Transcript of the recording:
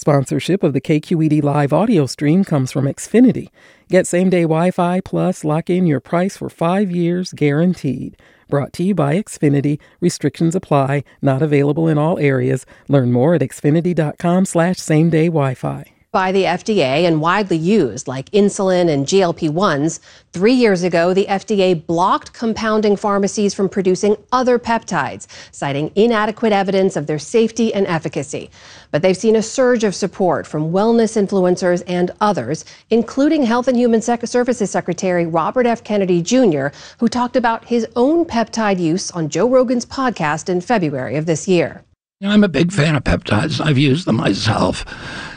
Sponsorship of the KQED live audio stream comes from Xfinity. Get same-day Wi-Fi plus lock in your price for 5 years guaranteed. Brought to you by Xfinity. Restrictions apply. Not available in all areas. Learn more at xfinity.com/same-day Wi-Fi. By the FDA and widely used, like insulin and GLP-1s. 3 years ago, the FDA blocked compounding pharmacies from producing other peptides, citing inadequate evidence of their safety and efficacy. But they've seen a surge of support from wellness influencers and others, including Health and Human Services Secretary Robert F. Kennedy Jr., who talked about his own peptide use on Joe Rogan's podcast in February of this year. I'm a big fan of peptides. I've used them myself.